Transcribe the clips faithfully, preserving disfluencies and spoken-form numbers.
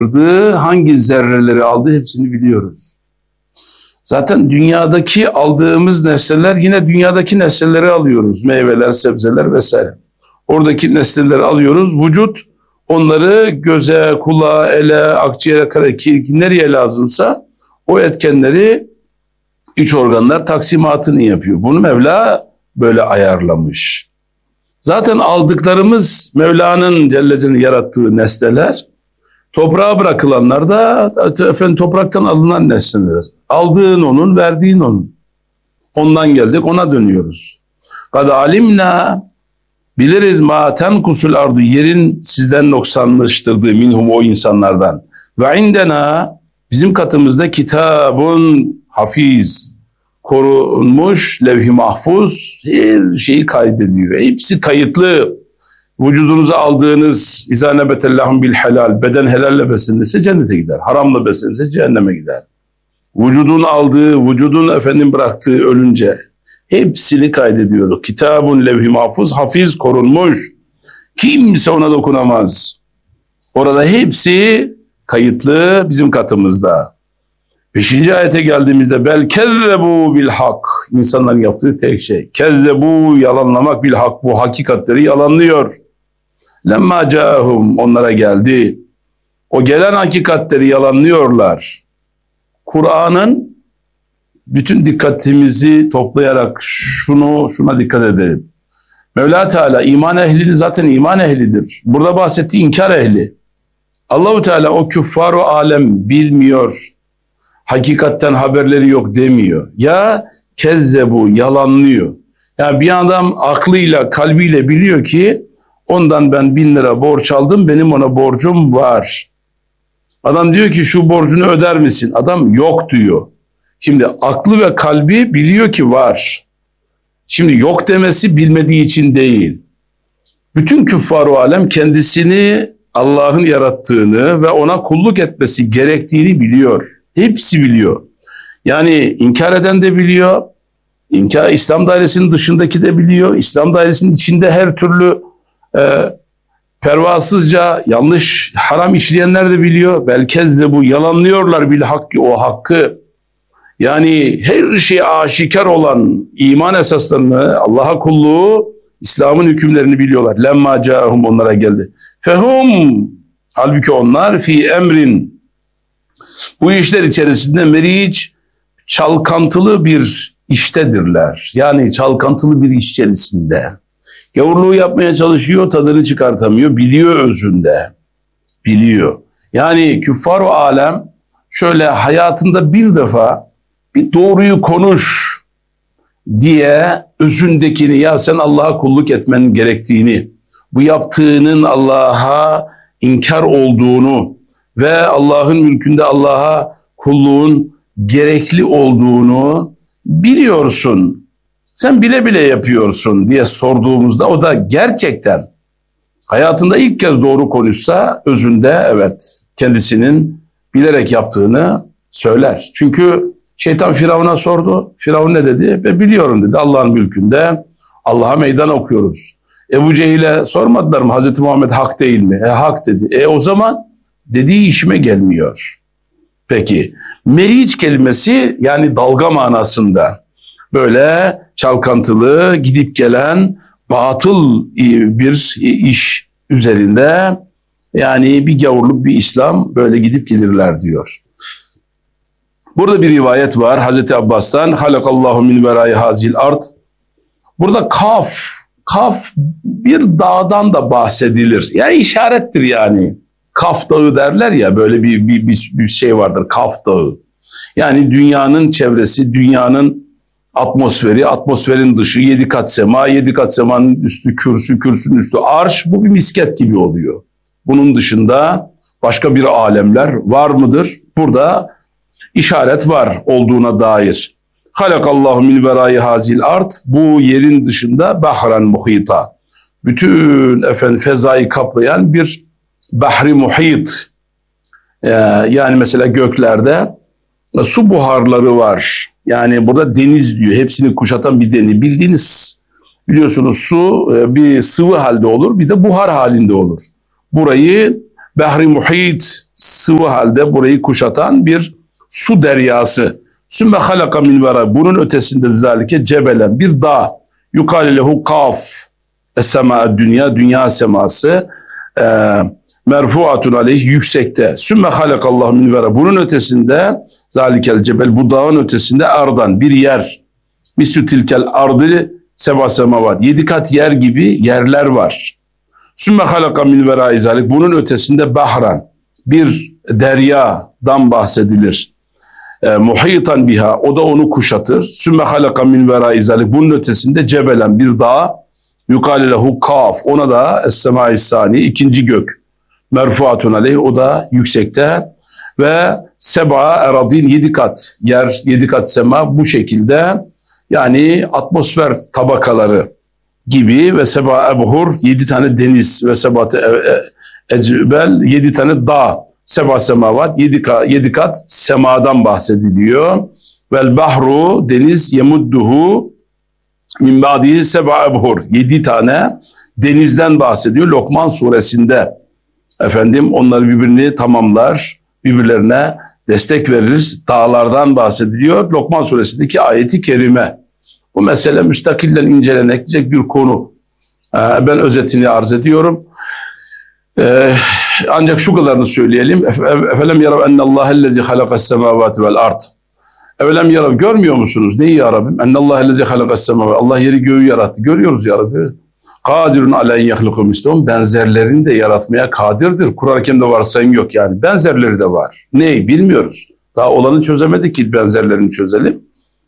hangi zerreleri aldı hepsini biliyoruz. Zaten dünyadaki aldığımız nesneler yine dünyadaki nesneleri alıyoruz. Meyveler, sebzeler vesaire. Oradaki nesneleri alıyoruz. Vücut onları göze, kulağa, ele, akciğere, karaciğere nereye lazımsa o etkenleri iç organlar taksimatını yapıyor. Bunu Mevla böyle ayarlamış. Zaten aldıklarımız Mevla'nın Celle Celaluhu yarattığı nesneler, toprağa bırakılanlar da efendim, topraktan alınan nesneler. Aldığın onun, verdiğin onun. Ondan geldik, ona dönüyoruz. Kad alimna, biliriz ma tenkusul ardu, yerin sizden noksanlaştırdığı minhum, o insanlardan. Ve indena, bizim katımızda kitabun hafiz, korunmuş, levh-i mahfuz, her şeyi kaydediyor. Hepsi kayıtlı. Vücudunuza aldığınız izâ nebetellahum bil helal, beden helalle beslenirse cennete gider. Haramla beslenirse cehenneme gider. Vücudun aldığı, vücudun efendim bıraktığı ölünce hepsini kaydediyor. Kitabun levh-i mahfuz, hafiz, korunmuş. Kimse ona dokunamaz. Orada hepsi kayıtlı bizim katımızda. Beşinci ayete geldiğimizde bel kezzebu bil hak. İnsanların yaptığı tek şey. Kezzebu, yalanlamak, bil hak. Bu hakikatleri yalanlıyor. Lemma cahum, onlara geldi. O gelen hakikatleri yalanlıyorlar. Kur'an'ın bütün dikkatimizi toplayarak şunu şuna dikkat edelim. Mevla Teala iman ehlini zaten iman ehlidir. Burada bahsettiği inkar ehli. Allahu Teala o küffar-ı alem bilmiyor, hakikatten haberleri yok demiyor. Ya kezzebu, yalanlıyor. Yani bir adam aklıyla, kalbiyle biliyor ki ondan ben bin lira borç aldım, benim ona borcum var. Adam diyor ki şu borcunu öder misin? Adam yok diyor. Şimdi aklı ve kalbi biliyor ki var. Şimdi yok demesi bilmediği için değil. Bütün küffar-ı alem kendisini Allah'ın yarattığını ve ona kulluk etmesi gerektiğini biliyor. Hepsi biliyor. Yani inkar eden de biliyor. İnkar, İslam dairesinin dışındaki de biliyor. İslam dairesinin içinde her türlü e, pervasızca yanlış, haram işleyenler de biliyor. Belki bu yalanlıyorlar bil hakkı, o hakkı. Yani her şey aşikar olan iman esaslarını, Allah'a kulluğu, İslam'ın hükümlerini biliyorlar. Lemma cahum, onlara geldi. Fehum, halbuki onlar fi emrin, bu işler içerisinde meriç, çalkantılı bir iştedirler. Yani çalkantılı bir iş içerisinde. Gavurluğu yapmaya çalışıyor, tadını çıkartamıyor. Biliyor özünde. Biliyor. Yani küffar-ı alem şöyle hayatında bir defa bir doğruyu konuş diye özündekini, ya sen Allah'a kulluk etmen gerektiğini, bu yaptığının Allah'a inkar olduğunu ve Allah'ın mülkünde Allah'a kulluğun gerekli olduğunu biliyorsun. Sen bile bile yapıyorsun diye sorduğumuzda o da gerçekten hayatında ilk kez doğru konuşsa özünde evet kendisinin bilerek yaptığını söyler. Çünkü şeytan Firavun'a sordu. Firavun ne dedi? Ben biliyorum dedi. Allah'ın mülkünde Allah'a meydan okuyoruz. Ebu Cehil'e sormadılar mı? Hazreti Muhammed hak değil mi? E hak dedi. E o zaman dediği işime gelmiyor. Peki meriç kelimesi yani dalga manasında böyle çalkantılı, gidip gelen batıl bir iş üzerinde, yani bir gavurluk, bir İslam böyle gidip gelirler diyor. Burada bir rivayet var Hazreti Abbas'tan. Halakallahu min verayi hazil ard. Burada kaf, kaf bir dağdan da bahsedilir. Yani işarettir yani. Kaf dağı derler ya, böyle bir, bir, bir, bir şey vardır, Kaf dağı. Yani dünyanın çevresi, dünyanın atmosferi, atmosferin dışı, yedi kat sema, yedi kat semanın üstü kürsü, kürsünün üstü arş, bu bir misket gibi oluyor. Bunun dışında başka bir alemler var mıdır? Burada işaret var olduğuna dair. Halakallahu min verayi hazil ard, bu yerin dışında bahran muhita. Bütün efendim fezayı kaplayan bir bahri muhit. Ee, yani mesela göklerde su buharları var. Yani burada deniz diyor. Hepsini kuşatan bir deniz. Bildiğiniz, biliyorsunuz su bir sıvı halde olur, bir de buhar halinde olur. Burayı bahri muhit sıvı halde burayı kuşatan bir su deryası. Sümme halaka min vera. Bunun ötesinde de zalike cebelen bir dağ. Yukale lehu kaf. Es-sema dünya, dünya seması. E, merfuatun aleyh, yüksekte. Sümme halakallahu min vera. Bunun ötesinde zalikel cebel, bu dağın ötesinde ardan bir yer. Mislu tilkel ardı seba semavat. Yedi kat yer gibi yerler var. Sümme halaka min vera izalik. Bunun ötesinde bahran, bir deryadan bahsedilir. E, muhitan biha, o da onu kuşatır. Sümme halaka min vera izalik. Bunun ötesinde cebelen, bir dağ. Yukale lehu kaf. Ona da es-semâ-i sâni, ikinci gök. Merfuatun aleyh, o da yüksekte. Ve seba eradin, yedi kat yer, yedi kat sema, bu şekilde, yani atmosfer tabakaları gibi. Ve seba ebhur, yedi tane deniz. Ve sebat ecbel, yedi tane dağ. Seba semavat, yedi kat, yedi kat semadan bahsediliyor. Vel bahru, deniz, yemudduhu min ba'dihi seba ebhur, yedi tane denizden bahsediyor Lokman suresinde. Efendim, onları birbirini tamamlar, birbirlerine destek verir. Dağlardan bahsediliyor Lokman suresindeki ayeti kerime. Bu mesele müstakillen incelenecek bir konu. Ee, ben özetini arz ediyorum. Ee, ancak şu kadarını söyleyelim. Efelem yarav ennallâhellezî halakas semâvâti vel ard. Evelem yarav, görmüyor musunuz? Neyi ya Rabbim? Ennallâhellezî halakas semâvâti. Allah yeri göğü yarattı. Görüyoruz ya Rabbi. Kadirun aleyhi yahluku mislehum. Benzerlerini de yaratmaya kadirdir. Kur'an-ı Kerim'de varsayım yok yani. Benzerleri de var. Neyi? Bilmiyoruz. Daha olanı çözemedik ki benzerlerini çözelim.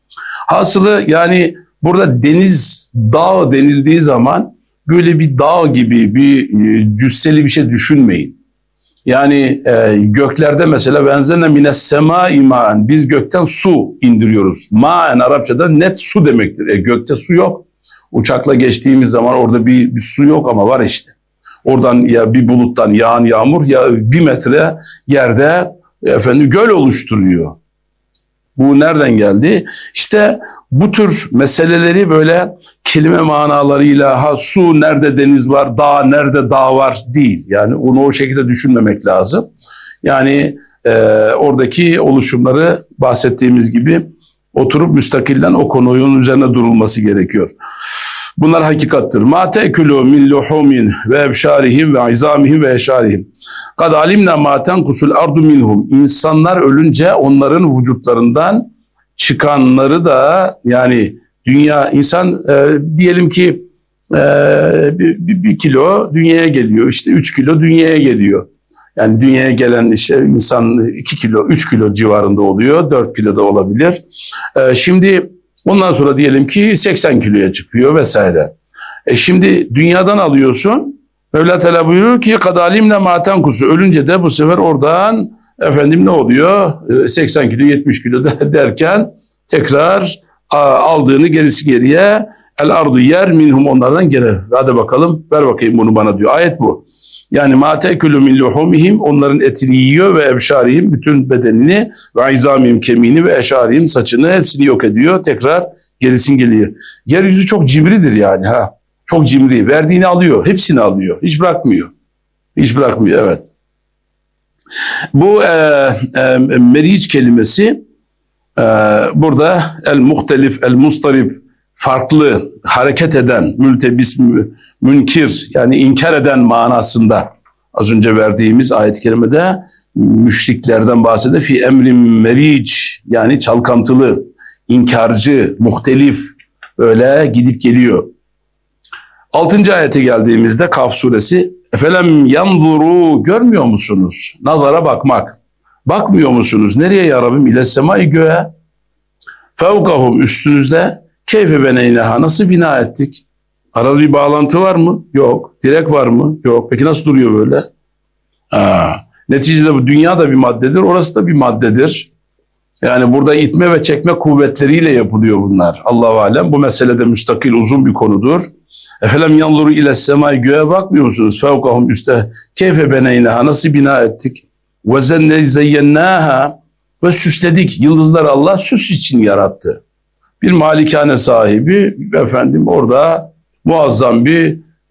Hasılı yani burada deniz, dağ denildiği zaman böyle bir dağ gibi bir cüsseli bir şey düşünmeyin. Yani e, göklerde mesela benzerine mines sema iman, biz gökten su indiriyoruz. Ma'en Arapçada net su demektir. E, gökte su yok. Uçakla geçtiğimiz zaman orada bir, bir su yok ama var işte. Oradan ya bir buluttan yağan yağmur ya bir metre yerde efendim göl oluşturuyor. Bu nereden geldi? İşte bu tür meseleleri böyle kelime manalarıyla, ha su nerede deniz var, dağ nerede dağ var değil. Yani onu o şekilde düşünmemek lazım. Yani e, oradaki oluşumları bahsettiğimiz gibi oturup müstakillen o konunun üzerine durulması gerekiyor. Bunlar hakikattir. Ma te'kulu min luhumin ve ebşarihim ve izamihim ve eşarihim. Kad alimna ma tenkusul ardu minhum. İnsanlar ölünce onların vücutlarından çıkanları da, yani dünya insan e, diyelim ki e, bir, bir, bir kilo dünyaya geliyor, işte üç kilo dünyaya geliyor. Yani dünyaya gelen işte insan iki kilo, üç kilo civarında oluyor, dört kilo da olabilir. E, şimdi ondan sonra diyelim ki seksen kiloya çıkıyor vesaire. E şimdi dünyadan alıyorsun. Mevla Teala buyuruyor ki kadalimle maten kusu, ölünce de bu sefer oradan efendim ne oluyor? E, seksen kilo, yetmiş kilo derken tekrar a, aldığını gerisi geriye el ardu yer minhum, onlardan gelir. Hadi bakalım ver bakayım bunu bana diyor. Ayet bu. Yani ma tekulu min luhumihim, onların etini yiyor ve ebşarihim, bütün bedenini, ve izamihim, kemiğini ve eşarihim, saçını, hepsini yok ediyor. Tekrar gerisin geliyor. Yeryüzü çok cimridir yani ha. Çok cimri. Verdiğini alıyor. Hepsini alıyor. Hiç bırakmıyor. Hiç bırakmıyor, evet. Bu e, e, meriç kelimesi e, burada el muhtelif, el mustarip, farklı, hareket eden, mültebis, münkir, yani inkar eden manasında. Az önce verdiğimiz ayet-i kerimede müşriklerden bahsediyor. Fi emrin meriç, yani çalkantılı, inkarcı, muhtelif, öyle gidip geliyor. Altıncı ayete geldiğimizde Kaf suresi, efelem yanzuru, görmüyor musunuz? Nazara bakmak. Bakmıyor musunuz? Nereye ya Rabbim? İle semai, göğe. Fevkahum, üstünüzde. Keyfe beneyneha, nasıl bina ettik? Arada bir bağlantı var mı? Yok. Direk var mı? Yok. Peki nasıl duruyor böyle? Ha. Neticede bu dünya da bir maddedir, orası da bir maddedir. Yani burada itme ve çekme kuvvetleriyle yapılıyor bunlar. Allahu alem. Bu meselede müstakil uzun bir konudur. Efelem yanzuru ile semai, göğe bakmıyor musunuz? Fevkahum, üstte. Keyfe beneyneha, nasıl bina ettik? Ve zenne zeyyennâha, ve süsledik. Yıldızları Allah süs için yarattı. Bir malikane sahibi efendim orada muazzam bir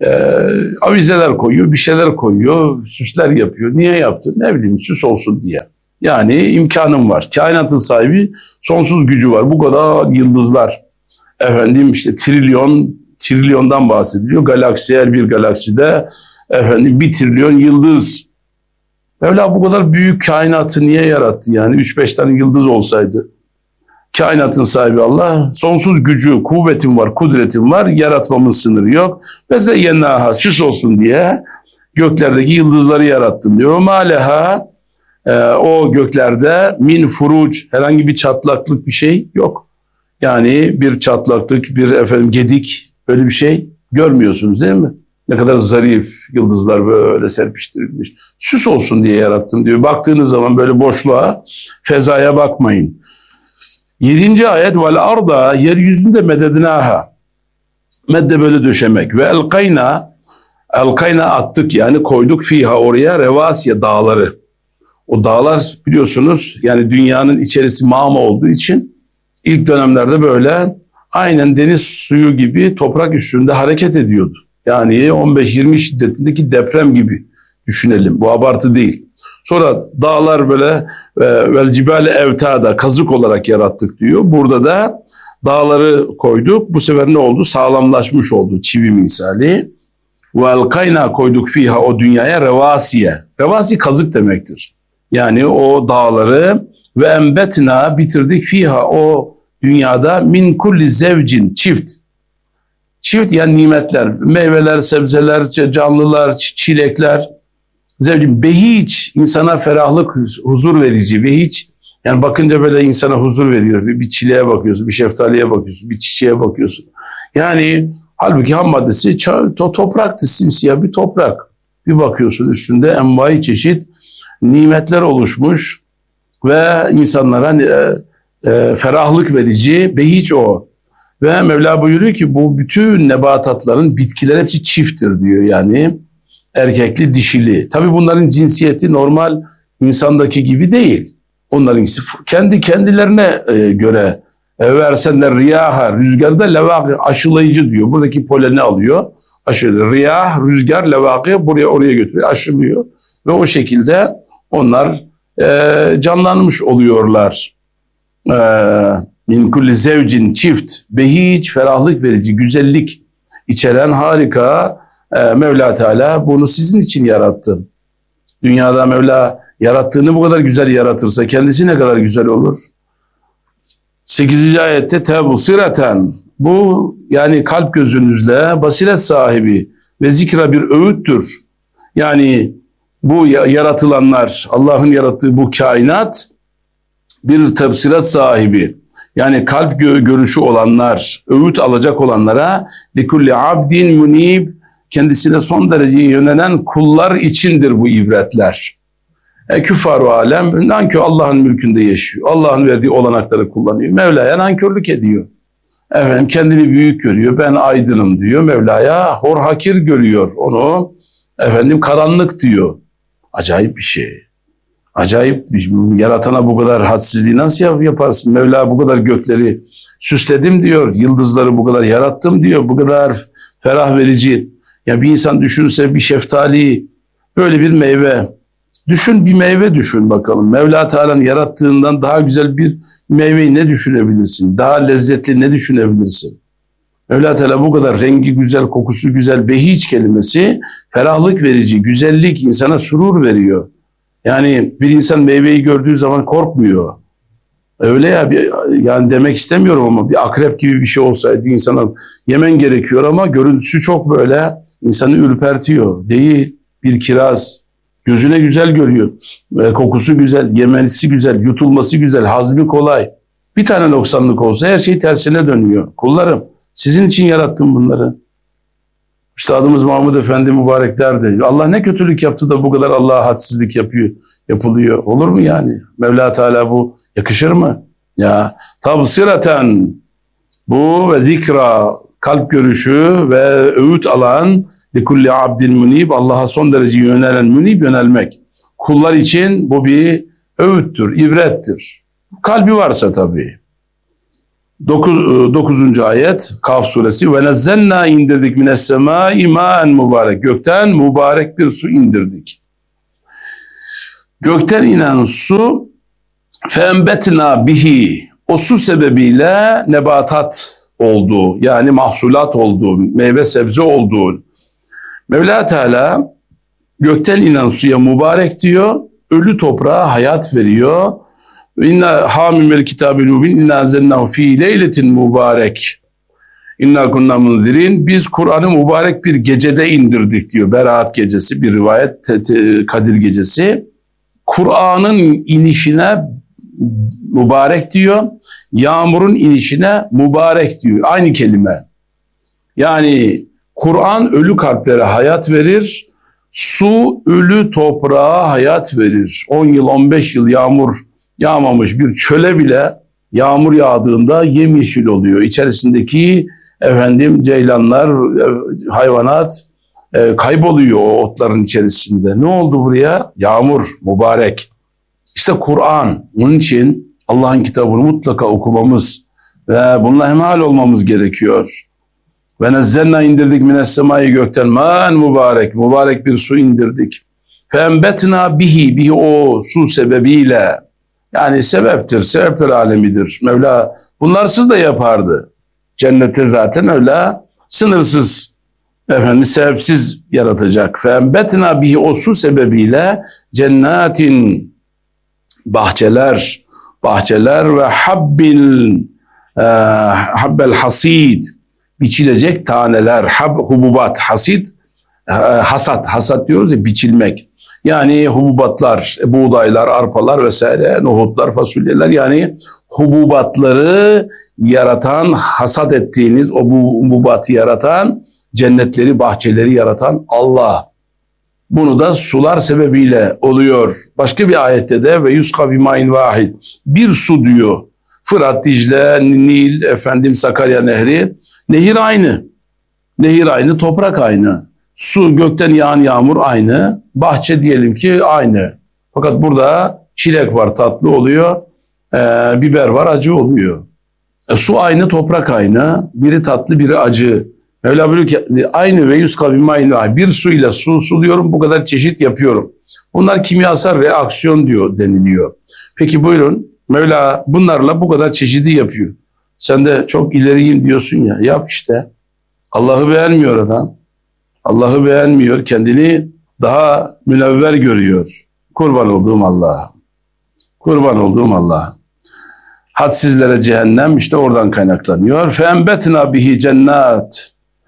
e, avizeler koyuyor, bir şeyler koyuyor, süsler yapıyor. Niye yaptı? Ne bileyim, süs olsun diye. Yani imkanım var. Kainatın sahibi, sonsuz gücü var. Bu kadar yıldızlar. Efendim işte trilyon, trilyondan bahsediliyor. Galaksi, her bir galakside efendim bir trilyon yıldız. Mevla bu kadar büyük kainatı niye yarattı yani? Üç beş tane yıldız olsaydı. Kainatın sahibi Allah, sonsuz gücü, kuvvetim var, kudretim var, yaratmamın sınırı yok. Ve zeyyennaha, süs olsun diye göklerdeki yıldızları yarattım diyor. Maleha, e, o göklerde min furuc, herhangi bir çatlaklık bir şey yok. Yani bir çatlaklık, bir efendim gedik, böyle bir şey görmüyorsunuz değil mi? Ne kadar zarif yıldızlar böyle serpiştirilmiş. Süs olsun diye yarattım diyor. Baktığınız zaman böyle boşluğa, fezaya bakmayın. Yedinci ayet, vel arda, yeryüzünde medednaha. Medde böyle döşemek. Ve elkayna, elkayna attık yani koyduk fiha, oraya revasiye, dağları. O dağlar biliyorsunuz yani dünyanın içerisi mağma olduğu için ilk dönemlerde böyle aynen deniz suyu gibi toprak üstünde hareket ediyordu. Yani on beş yirmi şiddetindeki deprem gibi düşünelim. Bu abartı değil. Sonra dağlar böyle vel cibale evtada, kazık olarak yarattık diyor. Burada da dağları koyduk. Bu sefer ne oldu? Sağlamlaşmış oldu, çivi misali. Vel kayna, koyduk fiha, o dünyaya revasiye. Revasi kazık demektir. Yani o dağları ve embetna, bitirdik fiha, o dünyada min kulli zevcin, çift. Çift yani nimetler, meyveler, sebzeler, canlılar, çilekler. Zevcin, behiç, insana ferahlık, huzur verici, behiç. Yani bakınca böyle insana huzur veriyor. Bir, bir çileğe bakıyorsun, bir şeftaliye bakıyorsun, bir çiçeğe bakıyorsun. Yani halbuki ham maddesi to, topraktı, simsiyah bir toprak. Bir bakıyorsun üstünde envai çeşit nimetler oluşmuş ve insanlara e, e, ferahlık verici, behiç o. Ve Mevla buyuruyor ki bu bütün nebatatların, bitkiler hepsi çifttir diyor yani. Erkekli, dişili. Tabii bunların cinsiyeti normal insandaki gibi değil. Onların kendi kendilerine e, göre e, versenler riyaha, rüzgarda levâkı, aşılayıcı diyor. Buradaki poleni alıyor. Aşılıyor. Riyah, rüzgar, levâkı buraya oraya götürüyor, aşılıyor. Ve o şekilde onlar e, canlanmış oluyorlar. E, min kulli zevcin, çift, behiç, ferahlık verici, güzellik içeren harika. Ee, Mevla Teala bunu sizin için yarattı. Dünyada Mevla yarattığını bu kadar güzel yaratırsa kendisi ne kadar güzel olur? sekizinci ayette tebsireten, bu yani kalp gözünüzle basiret sahibi ve zikra bir öğüttür. Yani bu yaratılanlar, Allah'ın yarattığı bu kainat bir tebsiret sahibi. Yani kalp görüşü olanlar, öğüt alacak olanlara likulli abdin munib, kendisine son derece yönelen kullar içindir bu ibretler. E, küffar-ı alem nankör, Allah'ın mülkünde yaşıyor. Allah'ın verdiği olanakları kullanıyor. Mevla'ya nankörlük ediyor. Efendim kendini büyük görüyor. Ben aydınım diyor. Mevla'ya hor hakir görüyor. Onu efendim karanlık diyor. Acayip bir şey. Acayip bir şey. Yaratana bu kadar hadsizliği nasıl yaparsın? Mevla bu kadar gökleri süsledim diyor. Yıldızları bu kadar yarattım diyor. Bu kadar ferah verici. Ya bir insan düşünse bir şeftali, böyle bir meyve. Düşün, bir meyve düşün bakalım. Mevla Teala'nın yarattığından daha güzel bir meyveyi ne düşünebilirsin? Daha lezzetli ne düşünebilirsin? Mevla Teala bu kadar rengi güzel, kokusu güzel, behiç kelimesi ferahlık verici, güzellik, insana surur veriyor. Yani bir insan meyveyi gördüğü zaman korkmuyor. Öyle ya, bir, yani demek istemiyorum ama bir akrep gibi bir şey olsaydı insana yemen gerekiyor ama görüntüsü çok böyle insanı ürpertiyor. Değil, bir kiraz, gözüne güzel görüyor, e, kokusu güzel, yemesi güzel, yutulması güzel, hazmi kolay. Bir tane noksanlık olsa her şey tersine dönüyor. Kullarım, sizin için yarattım bunları. Üstadımız Mahmud Efendi mübarek derdi. Allah ne kötülük yaptı da bu kadar Allah'a hadsizlik yapıyor, yapılıyor. Olur mu yani? Mevla Teala bu yakışır mı? Ya tabsireten, bu ve zikra, kalp görüşü ve öğüt alan likulli abdin munib, Allah'a son derece yönelen, munib yönelmek. Kullar için bu bir öğüttür, ibrettir. Kalbi varsa tabii. dokuzuncu ayet Kaf suresi ve nezzelna indirdik mines semai ma'en mübarek. Gökten mübarek bir su indirdik. Gökten inen su fembetna bihi, o su sebebiyle nebatat oldu. Yani mahsulat oldu, meyve sebze oldu. Mevla Teala gökten inen suya mübarek diyor. Ölü toprağa hayat veriyor. İnna hamimel kitabil mubin inna zennahu fi leyletin mübarek. İnna kunna munzirin. Biz Kur'an'ı mübarek bir gecede indirdik diyor. Berat gecesi bir rivayet, Kadir gecesi. Kur'an'ın inişine mübarek diyor. Yağmurun inişine mübarek diyor. Aynı kelime. Yani Kur'an ölü kalplere hayat verir. Su ölü toprağa hayat verir. on yıl on beş yıl yağmur yağmamış bir çöle bile yağmur yağdığında yemyeşil oluyor. İçerisindeki efendim ceylanlar, hayvanat e, kayboluyor o otların içerisinde. Ne oldu buraya? Yağmur, mübarek. İşte Kur'an. Onun için Allah'ın kitabını mutlaka okumamız ve bununla hemhal olmamız gerekiyor. Ve nezzelna indirdik mines semai, gökten ma'en mübarek, mübarek bir su indirdik. Fembetna bihi, bihi o su sebebiyle, yani sebeptir, sebepler alemidir. Mevla bunlarsız da yapardı. Cennette zaten öyle sınırsız, efendim sebepsiz yaratacak. Fembetna bihi, o su sebebiyle cennetin, bahçeler, bahçeler ve habbil e, habbel hasid, biçilecek taneler, hab, hububat, hasid, e, hasat, hasat diyoruz ya, biçilmek. Yani hububatlar, buğdaylar, arpalar vesaire, nohutlar, fasulyeler, yani hububatları yaratan, hasat ettiğiniz o hububatı yaratan, cennetleri, bahçeleri yaratan Allah. Bunu da sular sebebiyle oluyor. Başka bir ayette de ve yuska bimain vahid, bir su diyor. Fırat, Dicle, Nil, efendim Sakarya Nehri, nehir aynı. Nehir aynı, toprak aynı. Su, gökten yağan yağmur aynı. Bahçe diyelim ki aynı. Fakat burada çilek var, tatlı oluyor. E, biber var, acı oluyor. E, su aynı, toprak aynı. Biri tatlı, biri acı. Mevla buyuruyor ki aynı ve yüz kabimayla, bir suyla su suluyorum, bu kadar çeşit yapıyorum. Bunlar kimyasal reaksiyon diyor, deniliyor. Peki buyurun, Mevla bunlarla bu kadar çeşidi yapıyor. Sen de çok ileriyim diyorsun ya, yap işte. Allah'ı beğenmiyor adam. Allah'ı beğenmiyor, kendini daha münevver görüyor. Kurban olduğum Allah. Kurban olduğum Allah. Hadsizlere cehennem işte oradan kaynaklanıyor. Fembetna bihi cennet.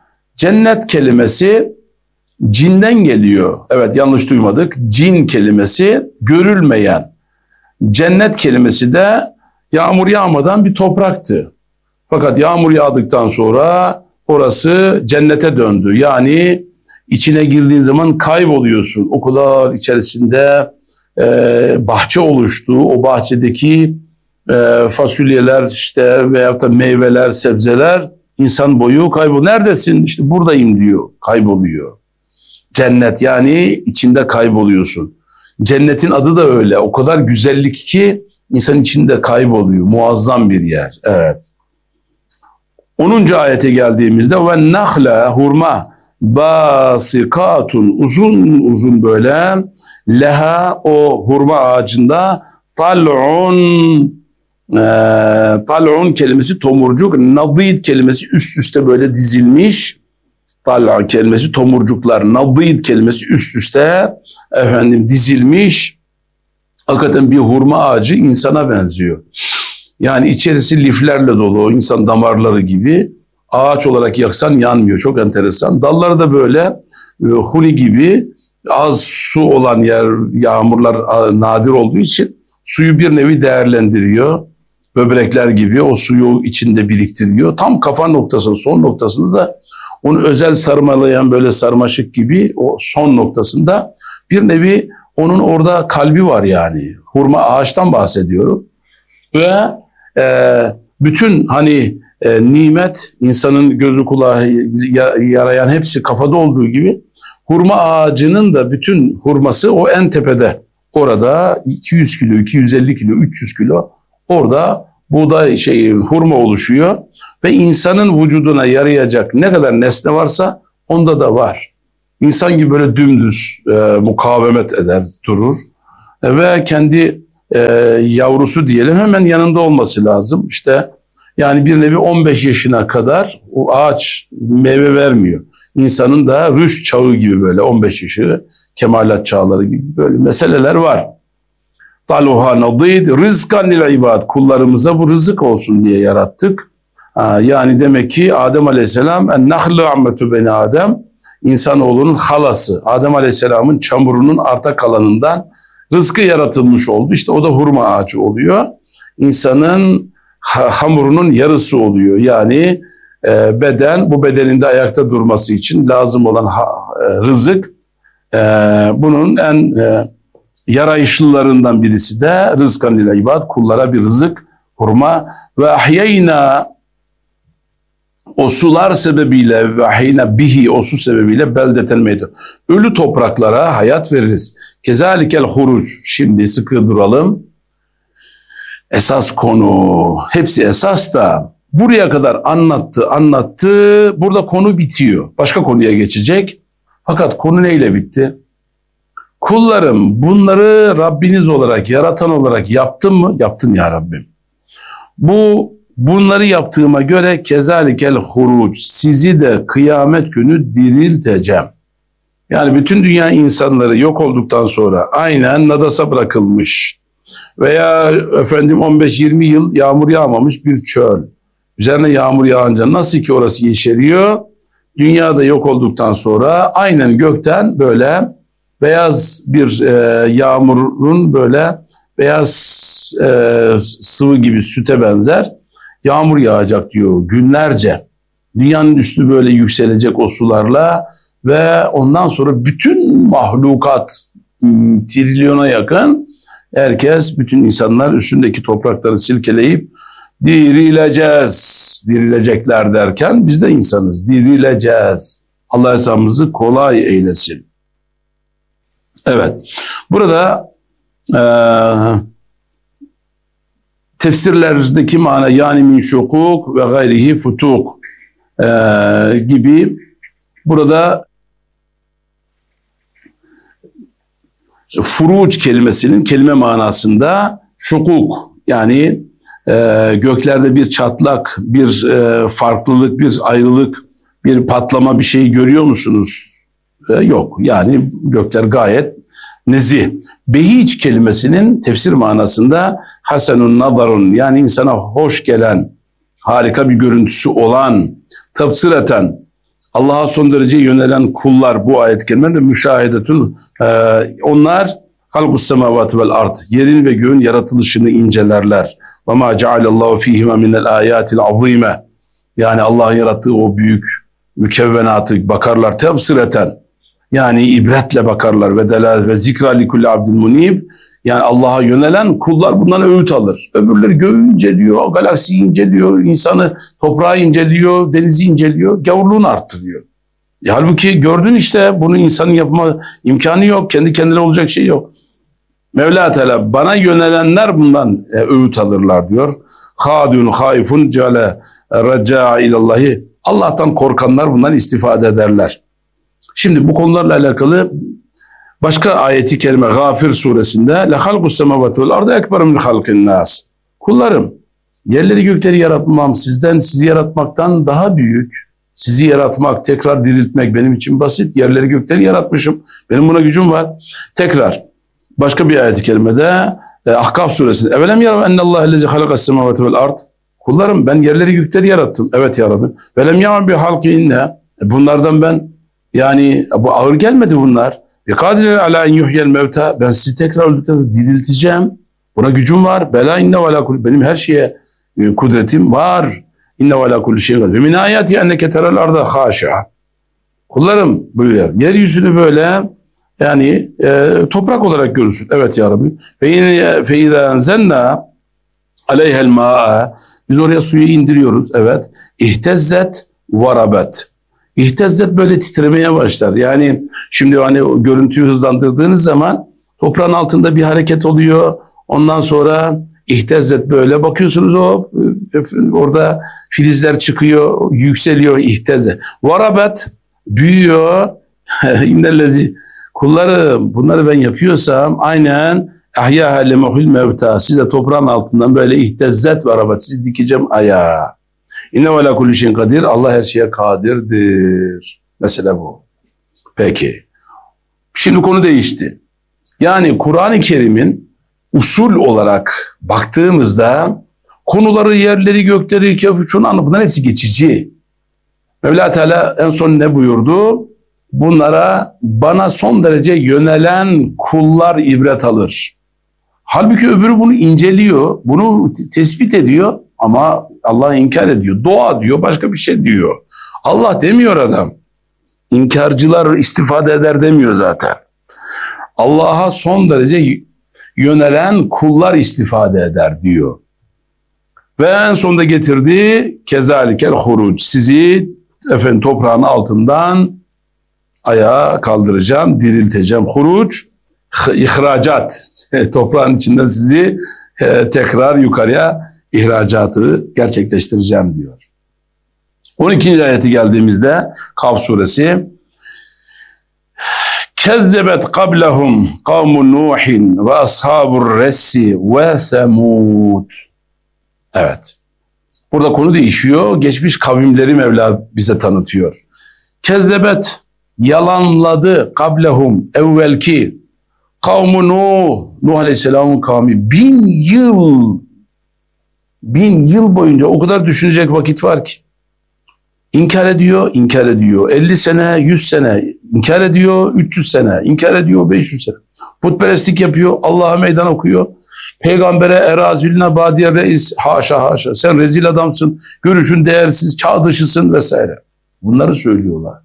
Cennet kelimesi cinden geliyor. Evet, yanlış duymadık. Cin kelimesi görülmeyen. Cennet kelimesi de yağmur yağmadan bir topraktı. Fakat yağmur yağdıktan sonra orası cennete döndü. Yani içine girdiğin zaman kayboluyorsun. O kadar içerisinde e, bahçe oluştu. O bahçedeki e, fasulyeler işte veyahut da meyveler, sebzeler insan boyu kayboluyor. Neredesin? İşte buradayım diyor. Kayboluyor. Cennet, yani içinde kayboluyorsun. Cennetin adı da öyle. O kadar güzellik ki insan içinde kayboluyor. Muazzam bir yer. Evet. onuncu ayete geldiğimizde ve nahla, hurma, basikatun, uzun uzun böyle, leha, o hurma ağacında tal'un, e, tal'un kelimesi tomurcuk, nadid kelimesi üst üste böyle dizilmiş, tal'un kelimesi tomurcuklar, nadid kelimesi üst üste efendim dizilmiş. Hakikaten bir hurma ağacı insana benziyor. Yani içerisi liflerle dolu, insan damarları gibi. Ağaç olarak yaksan yanmıyor. Çok enteresan. Dalları da böyle e, huni gibi, az su olan yer, yağmurlar nadir olduğu için suyu bir nevi değerlendiriyor. Böbrekler gibi o suyu içinde biriktiriyor. Tam kafa noktasının son noktasında da onu özel sarmalayan böyle sarmaşık gibi o son noktasında bir nevi onun orada kalbi var yani. Hurma ağaçtan bahsediyorum. Ve e, bütün hani e, nimet, insanın gözü kulağı yarayan hepsi kafada olduğu gibi hurma ağacının da bütün hurması o en tepede. Orada iki yüz kilo, iki yüz elli kilo, üç yüz kilo orada buğday şey hurma oluşuyor ve insanın vücuduna yarayacak ne kadar nesne varsa onda da var. İnsan gibi böyle dümdüz e, mukavemet eder, durur e, ve kendi e, yavrusu diyelim hemen yanında olması lazım. İşte yani bir nevi on beş yaşına kadar o ağaç meyve vermiyor. İnsanın da rüşt çağı gibi böyle on beş yaşı, kemalat çağları gibi böyle meseleler var. Taluha nadid rizkan lil ibad, kullarımıza bu rızık olsun diye yarattık. Ha, yani demek ki Adem Aleyhisselam en nahlu ammetu beni Adem, insanoğlunun halası, Adem Aleyhisselam'ın çamurunun arta kalanından rızkı yaratılmış oldu. İşte o da hurma ağacı oluyor. İnsanın ha, hamurunun yarısı oluyor. Yani e, beden, bu bedeninde ayakta durması için lazım olan ha, e, rızık. E, bunun en e, yarayışlılarından birisi de rızkan lil ibad, kullara bir rızık, hurma. Ve ahyeyna, o sular sebebiyle, ve ahyeyna bihi, o su sebebiyle beldeten meydan, ölü topraklara hayat veririz. Kezalikel huruc, şimdi sıkı duralım. Esas konu, hepsi esas da buraya kadar anlattı, anlattı. Burada konu bitiyor. Başka konuya geçecek. Fakat konu neyle bitti? Kullarım, bunları Rabbiniz olarak, yaratan olarak yaptın mı? Yaptın ya Rabbim. Bu bunları yaptığıma göre kezalikel huruc, sizi de kıyamet günü dirilteceğim. Yani bütün dünya insanları yok olduktan sonra aynen nadasa bırakılmış veya efendim on beş yirmi yıl yağmur yağmamış bir çöl. Üzerine yağmur yağınca nasıl ki orası yeşeriyor, dünyada yok olduktan sonra aynen gökten böyle beyaz bir e, yağmurun böyle beyaz e, sıvı gibi süte benzer yağmur yağacak diyor günlerce. Dünyanın üstü böyle yükselecek o sularla ve ondan sonra bütün mahlukat trilyona yakın herkes, bütün insanlar üstündeki toprakları silkeleyip dirileceğiz, dirilecekler derken biz de insanız, dirileceğiz. Allah hesabımızı kolay eylesin. Evet, burada e, tefsirlerdeki mana yani min şukuk ve gayrihi futuk e, gibi burada furuç kelimesinin kelime manasında şukuk yani e, göklerde bir çatlak, bir e, farklılık, bir ayrılık, bir patlama bir şey görüyor musunuz? E, yok. Yani gökler gayet nezih. Behiç kelimesinin tefsir manasında hasenun nazarun yani insana hoş gelen, harika bir görüntüsü olan, tefsireten, Allah'a son derece yönelen kullar bu ayet-i kerimede müşahedetun. E, onlar halkus semavati vel ard, yerin ve göğün yaratılışını incelerler. Ve ma cealallahu fihima minel ayatil azime. Yani Allah'ın yarattığı o büyük mükevvenatı bakarlar tefsireten. Yani ibretle bakarlar ve delal ve zikra li kulli abdin munib. Yani Allah'a yönelen kullar bundan öğüt alır. Öbürleri göğü inceliyor, galaksiyi inceliyor, insanı, toprağı inceliyor, denizi inceliyor, gavurluğunu arttırıyor. E, halbuki gördün işte bunu insanın yapma imkanı yok, kendi kendine olacak şey yok. Mevla Teala bana yönelenler bundan e, öğüt alırlar diyor. Hadun haifun cale raca ilallahi. Allah'tan korkanlar bundan istifade ederler. Şimdi bu konularla alakalı başka ayeti kerime Gafir suresinde la halqus semavati vel ardı ekberu min halqin nas. Kullarım, yerleri gökleri yaratmam sizden, sizi yaratmaktan daha büyük. Sizi yaratmak, tekrar diriltmek benim için basit. Yerleri gökleri yaratmışım. Benim buna gücüm var. Tekrar başka bir ayet-i kerimede e, Ahkaf suresinde evelem yarav ennallâhe lezi halakas semavati vel ard. Kullarım ben yerleri gökleri yarattım. Evet ya Rabbi. Velem yarav bi halqinne. Bunlardan ben yani bu ağır gelmedi bunlar. Ve kadir ala en yuhyel mevta. Ben sizi tekrar öldükten sonra dirilteceğim. Buna gücüm var. Bela inne ve ala kulli. Benim her şeye kudretim var. İnne ve ala kulli şeyin kadir. Ve min ayati enneke terel arda haşa. Kullarım buyuruyor. Yeryüzünü böyle yani e, toprak olarak görürsün. Evet ya Rabbi. Fe izâ enzelnâ aleyhel mâ'a. Biz oraya suyu indiriyoruz. Evet. İhtezzet ve rabet. İhtezzet böyle titremeye başlar. Yani şimdi hani o görüntüyü hızlandırdığınız zaman toprağın altında bir hareket oluyor. Ondan sonra İhtezzet böyle bakıyorsunuz o orada filizler çıkıyor, yükseliyor ihteze. Varabet büyüyor. İnnellezi kullarım bunları ben yapıyorsam aynen ahya lemehul mevta size toprağın altından böyle ihtezzet varabet sizi dikeceğim ayağa. İnne ve la kulli şeyin kadir. Allah her şeye kadirdir. Mesela bu. Peki. Şimdi konu değişti. Yani Kur'an-ı Kerim'in usul olarak baktığımızda konuları, yerleri, gökleri, kâf, şunu anla bunların hepsi geçici. Mevla Teala en son ne buyurdu? Bunlara bana son derece yönelen kullar ibret alır. Halbuki öbürü bunu inceliyor, bunu tespit ediyor ama Allah inkar ediyor. Doğa diyor, başka bir şey diyor. Allah demiyor adam. İnkarcılar istifade eder demiyor zaten. Allah'a son derece yönelen kullar istifade eder diyor. Ve en sonunda getirdiği kezalikel huruc. Sizi efendim toprağın altından ayağa kaldıracağım, dirilteceğim. Huruc, ihracat. Toprağın içinden sizi e, tekrar yukarıya ihracatı gerçekleştireceğim diyor. on ikinci ayeti geldiğimizde Kaf suresi Kezzebet qablahum kavmun Nuhin ve ashabur ressi ve semud. Evet. Burada konu değişiyor. Geçmiş kavimleri Mevla bize tanıtıyor. Kezzebet yalanladı qablahum evvelki kavmu Nuh. Nuh Aleyhisselam'ın kavmi bin yıl bin yıl boyunca o kadar düşünecek vakit var ki. İnkar ediyor, inkar ediyor. elli sene, yüz sene inkar ediyor, üç yüz sene inkar ediyor, beş yüz sene. Putperestlik yapıyor, Allah'a meydan okuyor. Peygambere erazülüne badiye reis, haşa haşa sen rezil adamsın, görüşün değersiz, çağ dışısın vesaire. Bunları söylüyorlar.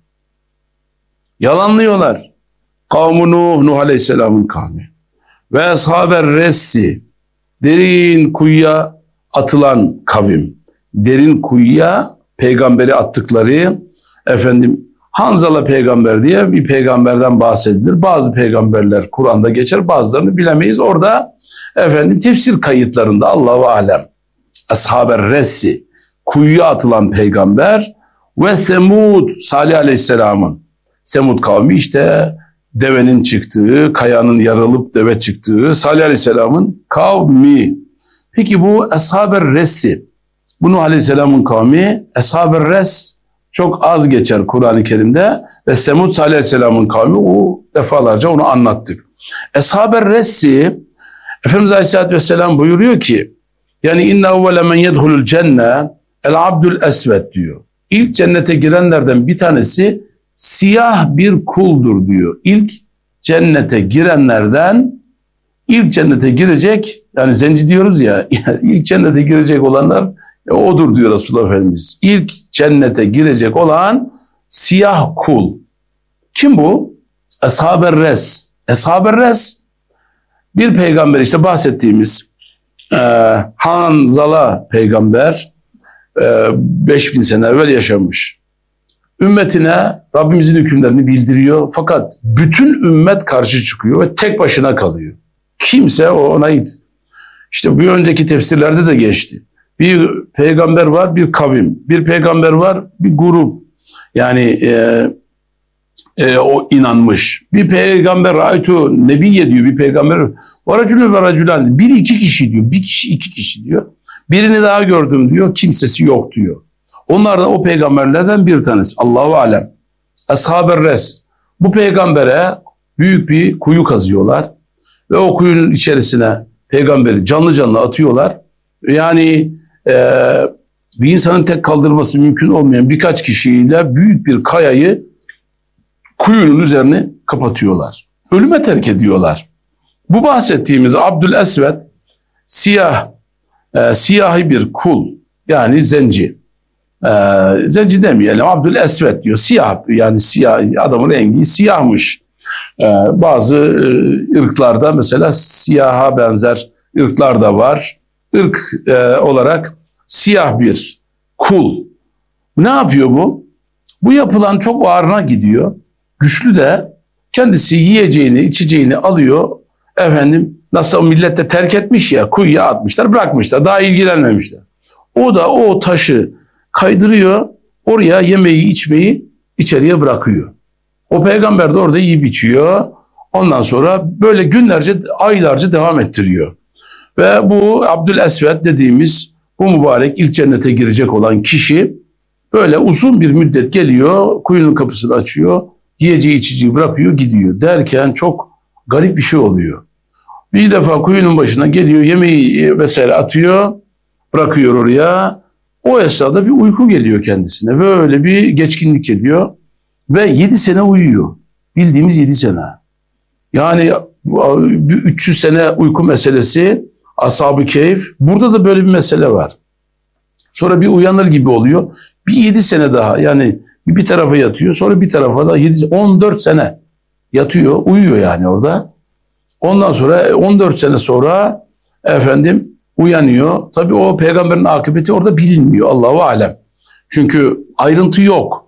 Yalanlıyorlar. Kavmu Nuh, Nuh Aleyhisselam'ın kavmi. Ve ashaber ressi, derin kuyuya atılan kavim. Derin kuyuya peygamberi attıkları, efendim Hanzala peygamber diye bir peygamberden bahsedilir. Bazı peygamberler Kur'an'da geçer, bazılarını bilemeyiz. Orada efendim tefsir kayıtlarında Allahu alem. Ashaber ressi, kuyuya atılan peygamber ve Semud, Salih Aleyhisselam'ın Semud kavmi işte devenin çıktığı, kayanın yarılıp deve çıktığı Salih Aleyhisselam'ın kavmi. Peki bu Ashaber ressi, bu Nuh Aleyhisselam'ın kavmi, Ashab-ı Res çok az geçer Kur'an-ı Kerim'de ve Semud Salih Aleyhisselam'ın kavmi o defalarca onu anlattık. Ashab-ı Res'i Efendimiz Aleyhisselatü Vesselam buyuruyor ki yani inne evvele men yedhulul cenne el abdül esved diyor. İlk cennete girenlerden bir tanesi siyah bir kuldur diyor. İlk cennete girenlerden ilk cennete girecek yani zenci diyoruz ya ilk cennete girecek olanlar E, odur diyor Resulullah Efendimiz. İlk cennete girecek olan siyah kul. Kim bu? Ashab-ı Res. Ashab-ı Res bir peygamber işte bahsettiğimiz e, Hanzala peygamber e, beş bin sene evvel yaşamış. Ümmetine Rabbimizin hükümlerini bildiriyor. Fakat bütün ümmet karşı çıkıyor ve tek başına kalıyor. Kimse ona it. İşte bir önceki tefsirlerde de geçti. Bir peygamber var, bir kavim. Bir peygamber var, bir grup. Yani e, e, o inanmış. Bir peygamber, ra'aytu nebiyye diyor bir peygamber. Ve racülün ve racülen. Bir iki kişi diyor. Bir kişi iki kişi diyor. Birini daha gördüm diyor. Kimsesi yok diyor. Onlardan o peygamberlerden bir tanesi. Allahu alem. Ashab-ı Res. Bu peygambere büyük bir kuyu kazıyorlar. Ve o kuyunun içerisine peygamberi canlı canlı atıyorlar. Yani e, bir insanın tek kaldırması mümkün olmayan birkaç kişiyle büyük bir kayayı kuyunun üzerine kapatıyorlar. Ölüme terk ediyorlar. Bu bahsettiğimiz Abdül Esved siyah, e, siyahi bir kul yani zenci. E, zenci demeyelim Abdül Esved diyor. Siyah yani siyah adamın rengi siyahmış. E, bazı e, ırklarda mesela siyaha benzer ırklar da var. Irk e, olarak siyah bir kul. Ne yapıyor bu? Bu yapılan çok ağrına gidiyor. Güçlü de kendisi yiyeceğini, içeceğini alıyor. Efendim Nasıl millet de terk etmiş ya, kuyuya atmışlar, bırakmışlar, daha ilgilenmemişler. O da o taşı kaydırıyor, oraya yemeği içmeyi içeriye bırakıyor. O peygamber de orada yiyip içiyor. Ondan sonra böyle günlerce, aylarca devam ettiriyor. Ve bu Abdülesved dediğimiz bu mübarek ilk cennete girecek olan kişi böyle uzun bir müddet geliyor, kuyunun kapısını açıyor, yiyeceği içeceği bırakıyor, gidiyor. Derken çok garip bir şey oluyor. Bir defa kuyunun başına geliyor, yemeği vesaire atıyor, bırakıyor oraya. O esnada bir uyku geliyor kendisine. Böyle bir geçkinlik geliyor ve yedi sene uyuyor. Bildiğimiz yedi sene. Yani üç yüz sene uyku meselesi, Ashab-ı Kehf. Burada da böyle bir mesele var. Sonra bir uyanır gibi oluyor. Bir yedi sene daha, yani bir tarafa yatıyor, sonra bir tarafa da yedi, on dört sene yatıyor, uyuyor yani orada. Ondan sonra on dört sene sonra efendim uyanıyor. Tabii o peygamberin akıbeti orada bilinmiyor, Allahu alem. Çünkü ayrıntı yok.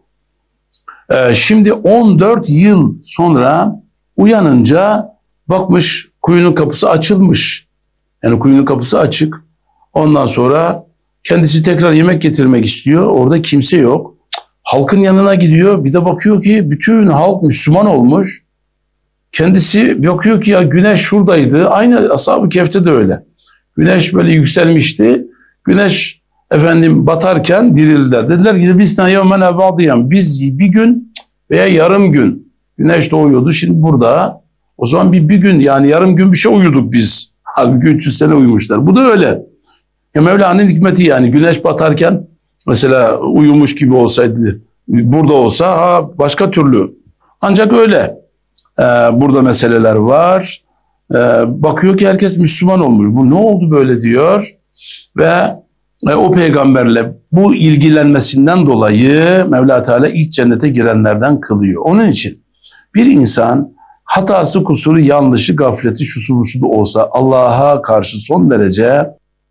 Ee, şimdi on dört yıl sonra uyanınca bakmış kuyunun kapısı açılmış. Yani kuyunun kapısı açık. Ondan sonra kendisi tekrar yemek getirmek istiyor. Orada kimse yok. Halkın yanına gidiyor. Bir de bakıyor ki bütün halk Müslüman olmuş. Kendisi bakıyor ki ya güneş şuradaydı. Aynı Ashab-ı Kehf'te de öyle. Güneş böyle yükselmişti. Güneş efendim batarken dirildiler. Dediler ki biz yevmen ebadiyen. Biz bir gün veya yarım gün güneş doğuyordu. Şimdi burada o zaman bir, bir gün yani yarım gün bir şey uyuduk biz. Halbuki üç yüz sene uyumuşlar. Bu da öyle. Ya Mevla'nın hikmeti yani güneş batarken mesela uyumuş gibi olsaydı burada olsa ha, başka türlü. Ancak öyle. Ee, burada meseleler var. Ee, bakıyor ki herkes Müslüman olmuş. Bu ne oldu böyle diyor. Ve e, o peygamberle bu ilgilenmesinden dolayı Mevla Teala ilk cennete girenlerden kılıyor. Onun için bir insan hatası, kusuru, yanlışı, gafleti, şusu busu da olsa Allah'a karşı son derece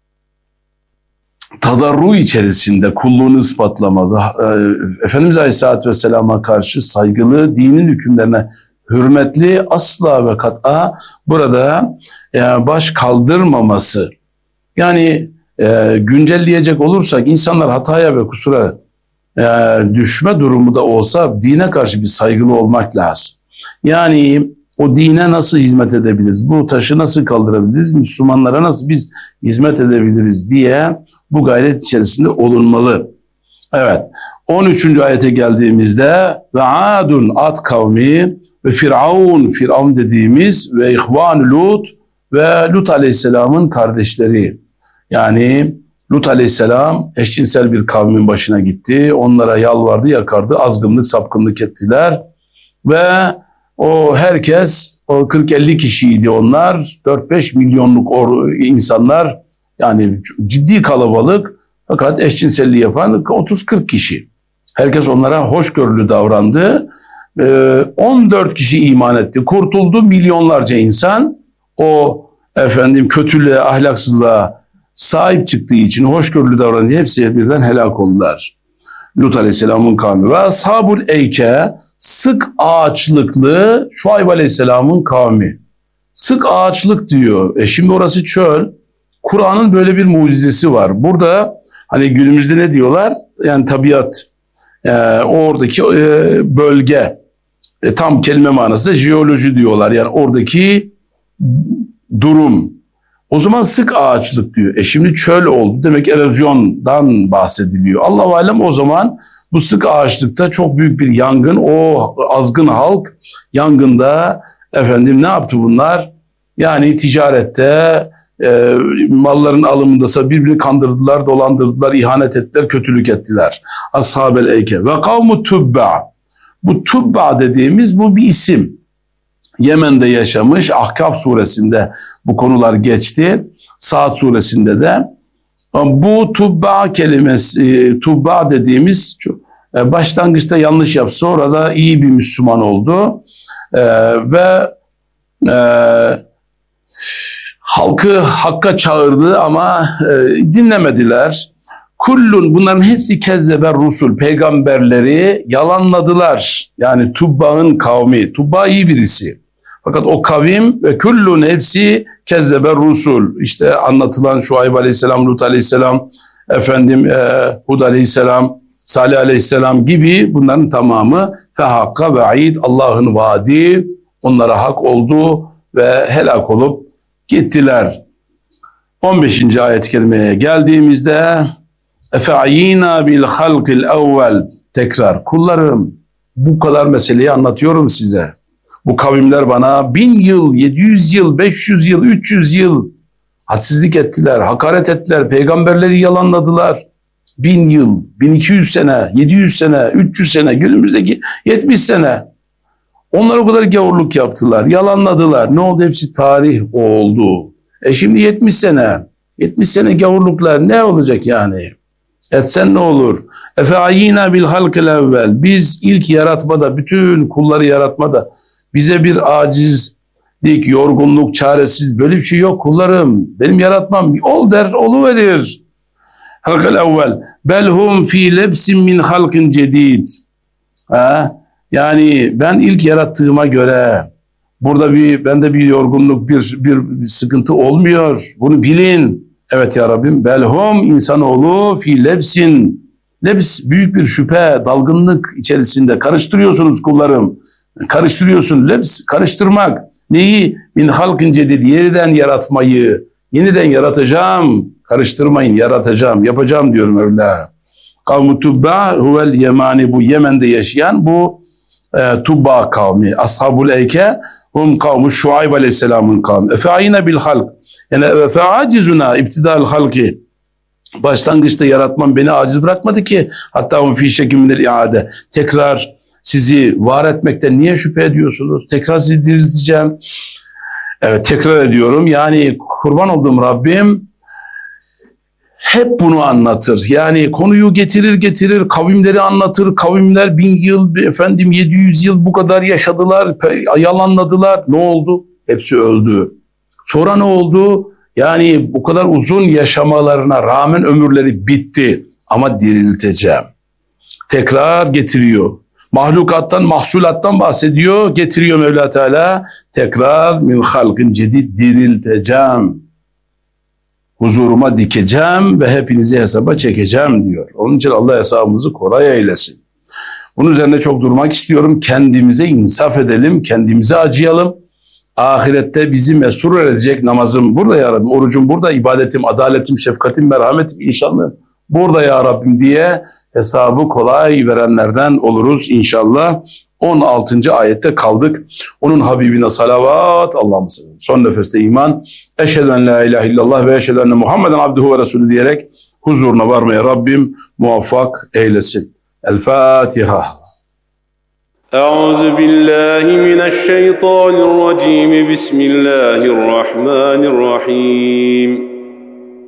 tadarru içerisinde kulluğunu ispatlamalı. Efendimiz Aleyhisselatü Vesselam'a karşı saygılı, dinin hükümlerine hürmetli, asla ve kat'a burada baş kaldırmaması. Yani e, güncelleyecek olursak insanlar hataya ve kusura e, düşme durumu da olsa dine karşı bir saygılı olmak lazım. Yani o dine nasıl hizmet edebiliriz? Bu taşı nasıl kaldırabiliriz? Müslümanlara nasıl biz hizmet edebiliriz diye bu gayret içerisinde olunmalı. Evet. on üçüncü ayete geldiğimizde ve Adun Ad kavmi ve Firavun Firavun dediğimiz ve İhvan Lut ve Lut Aleyhisselam'ın kardeşleri. Yani Lut Aleyhisselam eşcinsel bir kavmin başına gitti. Onlara yalvardı, yakardı, azgınlık, sapkınlık ettiler ve o herkes, o kırk elli kişiydi onlar, dört beş milyonluk insanlar, yani ciddi kalabalık fakat eşcinselliği yapan otuz kırk kişi. Herkes onlara hoşgörülü davrandı. on dört kişi iman etti, kurtuldu milyonlarca insan. O efendim kötülüğe, ahlaksızlığa sahip çıktığı için hoşgörülü davrandı, hepsi birden helak oldular. Lut Aleyhisselam'ın kavmi ve Ashabul Eyke sık ağaçlıklı Şuayb Aleyhisselam'ın kavmi. Sık ağaçlık diyor. E şimdi orası çöl. Kur'an'ın böyle bir mucizesi var. Burada hani günümüzde ne diyorlar? Yani tabiat, e, oradaki e, bölge, e, tam kelime manası da jeoloji diyorlar. Yani oradaki durum. O zaman sık ağaçlık diyor. E şimdi çöl oldu. Demek erozyondan bahsediliyor. Allah-u alem o zaman bu sık ağaçlıkta çok büyük bir yangın. O azgın halk yangında efendim ne yaptı bunlar? Yani ticarette, e, malların alımındasa birbirini kandırdılar, dolandırdılar, ihanet ettiler, kötülük ettiler. Ashabel Eyke ve kavmu Tubba. Bu Tubba dediğimiz bu bir isim. Yemen'de yaşamış. Ahkaf suresinde bu konular geçti. Saat suresinde de. Bu Tubba kelimesi, Tubba dediğimiz başlangıçta yanlış yaptı. Sonra da iyi bir Müslüman oldu. Ee, ve e, halkı hakka çağırdı ama e, dinlemediler. Kullun, bunların hepsi kezzeber rusul, peygamberleri yalanladılar. Yani Tubba'nın kavmi. Tubba iyi birisi. Fakat o kavim ve kullun hepsi kezzeber rusul. İşte anlatılan Şuayb Aleyhisselam, Lut Aleyhisselam, efendim e, Hud Aleyhisselam, Salih Aleyhisselam gibi bunların tamamı fehakka ve'id, Allah'ın vaadi onlara hak oldu ve helak olup gittiler. on beşinci ayet-i kerimeye geldiğimizde efe'ayina bil halqil evvel, tekrar kullarım bu kadar meseleyi anlatıyorum size. Bu kavimler bana bin yıl, yedi yüz yıl, beş yüz yıl, üç yüz yıl hadsizlik ettiler, hakaret ettiler, peygamberleri yalanladılar. Bin yıl, bin iki yüz sene, yedi yüz sene, üç yüz sene, günümüzdeki yetmiş sene. Onlar o kadar gavurluk yaptılar, yalanladılar. Ne oldu? Hepsi tarih oldu. E şimdi yetmiş sene, yetmiş sene gavurluklar ne olacak yani? Etsen ne olur? Efe ayina bil halkil evvel. Biz ilk yaratmada, bütün kulları yaratmada bize bir acizlik, yorgunluk, çaresiz böyle bir şey yok kullarım. Benim yaratmam ol der, oluverir. Halkil evvel. Belhum fi lebsin min halkin cedid. Ha? Yani ben ilk yarattığıma göre burada bir bende bir yorgunluk, bir bir sıkıntı olmuyor. Bunu bilin. Evet ya Rabbim. Belhum insanoğlu fi lebsin. Lebs büyük bir şüphe, dalgınlık içerisinde. Karıştırıyorsunuz kullarım. Karıştırıyorsun. Lebs karıştırmak. Neyi? Min halkin cedid. Yeniden yaratmayı. Yeniden yaratacağım. Karıştırmayın. Yaratacağım. Yapacağım diyorum Mevla. Kavmu Tubba huvel Yemani. Bu Yemen'de yaşayan bu e, Tubba kavmi. Ashabul Eyke hum kavmu Şuayb Aleyhisselam'ın kavmi. Efe ayine bil halk. Yani efe acizuna ibtidal halki. Başlangıçta yaratmam beni aciz bırakmadı ki. Hatta hum fi şekkim minel iade. Tekrar sizi var etmekten niye şüphe ediyorsunuz? Tekrar sizi dirilteceğim. Evet, tekrar ediyorum. Yani kurban olduğum Rabbim hep bunu anlatır. Yani konuyu getirir getirir, kavimleri anlatır. Kavimler bin yıl, efendim yedi yüz yıl bu kadar yaşadılar, yalanladılar. Ne oldu? Hepsi öldü. Sonra ne oldu? Yani bu kadar uzun yaşamalarına rağmen ömürleri bitti. Ama dirilteceğim. Tekrar getiriyor. Mahlukattan, mahsulattan bahsediyor. Getiriyor Mevla Teala. Tekrar min halkın cedid, dirilteceğim. Huzuruma dikeceğim ve hepinizi hesaba çekeceğim diyor. Onun için Allah hesabımızı kolay eylesin. Bunun üzerine çok durmak istiyorum. Kendimize insaf edelim, kendimize acıyalım. Ahirette bizi mesrur edecek namazım burada ya Rabbim, orucum burada, ibadetim, adaletim, şefkatim, merhametim, inşallah burada ya Rabbim diye hesabı kolay verenlerden oluruz inşallah. on altıncı ayette kaldık. Onun Habibine salavat, Allah'ım sallallahu. Son nefeste iman. Eşhedü en la ilahe illallah ve eşhedü enne Muhammeden abduhu ve resulü diyerek huzuruna varmaya Rabbim muvaffak eylesin. El Fatiha. Euzu billahi mineşşeytanirracim. Bismillahirrahmanirrahim.